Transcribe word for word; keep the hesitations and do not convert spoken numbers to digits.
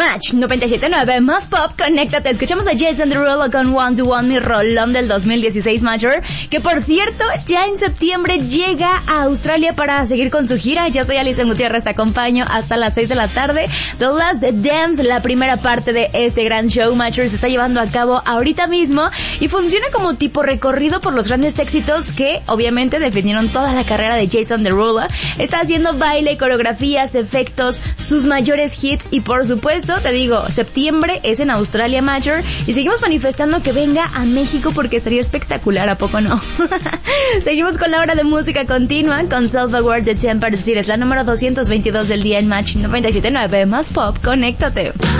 Match noventa y siete punto nueve más pop, conéctate. Escuchamos a Jason Derulo con One to One, mi rolón del dos mil dieciséis Major, que por cierto ya en septiembre llega a Australia para seguir con su gira. Yo soy Alison Gutiérrez, te acompaño hasta las seis de la tarde. The Last Dance, la primera parte de este gran show Major, se está llevando a cabo ahorita mismo y funciona como tipo recorrido por los grandes éxitos que obviamente definieron toda la carrera de Jason Derulo. Está haciendo baile, coreografías, efectos, sus mayores hits y por supuesto, te digo, septiembre es en Australia Major y seguimos manifestando que venga a México porque estaría espectacular, ¿a poco no? Seguimos con la hora de música continua con Salvador de Temper, es decir, es la número doscientos veintidós del día en Match noventa y siete punto nueve más pop, conéctate.